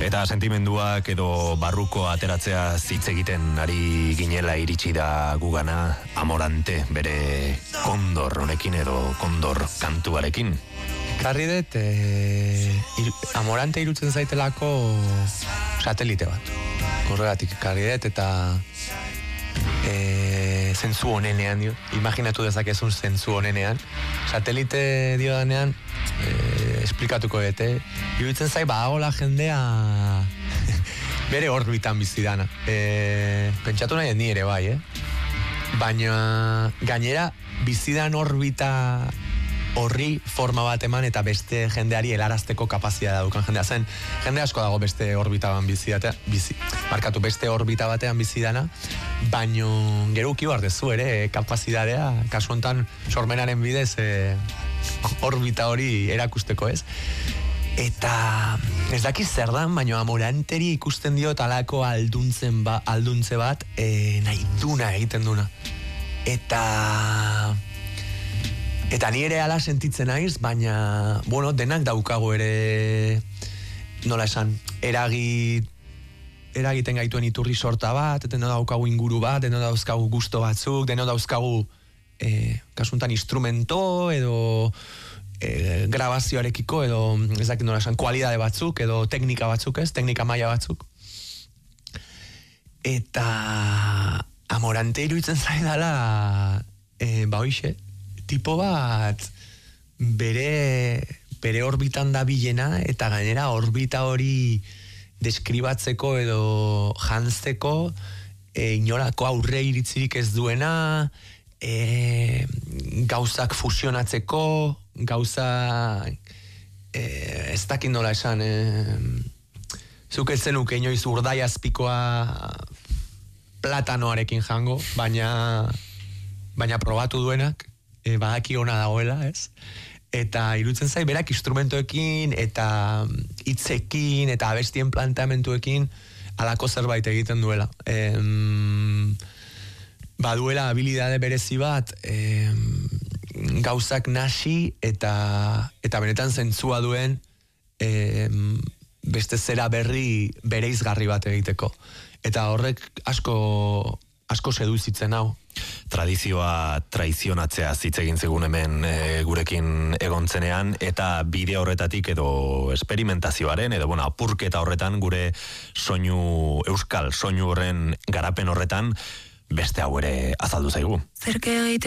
Eta sentimenduak edo barruko ateratzea hitz egiten ari ginela iritsi da gugana Amorante bere kondor honekin edo kondor kantuarekin. Karri dut, Amorante irutzen zaitelako satelite bat. Horregatik karri dut eta zentzu honenean, imaginatu dezakezun zentzu honenean. Satelite dio danean, esplikatuko dute, iruditzen zai badagola jendea bere orbitan bizidana. Pentsatu nahi ni ere bai, baina gainera bizidan orbita horri forma bat eman eta beste jendeari helarazteko kapazitatea daukan jendea zen. Jende asko dago beste orbitaban markatu beste orbita batean bizidana, baino gero uki behar dezu ere kapazitatea, kasu honetan sormenaren bidez orbita hori erakusteko, ez? Eta ez dakiz zer dan, baino Amoranteri ikusten dio talako alduntze bat nahi duna egiten duna. Eta ni ere ala sentitzen naiz, baina, bueno, denak daukago ere, nola esan, eragiten gaituen iturri sorta bat, deno daukagu inguru bat, deno dauzkagu gusto batzuk, deno dauzkagu, kasuntan instrumento, edo grabazioarekiko, edo, ez dakit nola esan, kualidade batzuk, edo teknika batzuk, ez, teknika maila batzuk. Eta Amorante iruditzen zaidala, hoixe, tipo bat bere orbitan da bilena eta gainera orbita hori deskribatzeko edo jantzeko inolako aurre iritzirik ez duena, gauzak fusionatzeko, ez dakit nola esan, zuk ez zenuke inoiz urdai azpikoa platanoarekin jango, baina probatu duenak badaki ona dagoela, ez? Eta irutzen zai, berak instrumentoekin eta hitzekin eta abestien planteamentuekin alako zerbait egiten duela. Baduela habilidade berezi bat gauzak nasi eta benetan zentzua duen beste zera berri bereizgarri bat egiteko. Eta horrek asko seduzitzen hau. Tradizioa traizionatzea hitz egin zegun hemen gurekin egontzenean, eta bide horretatik edo esperimentazioaren, edo apurketa horretan gure euskal soinu horren garapen horretan beste hau ere azaldu zaigu.